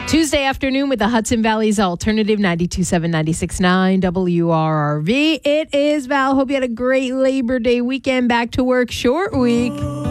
Tuesday afternoon with the Hudson Valley's Alternative 92.7, 96.9 WRRV. It is Val. Hope you had a great Labor Day weekend. Back to work, short week.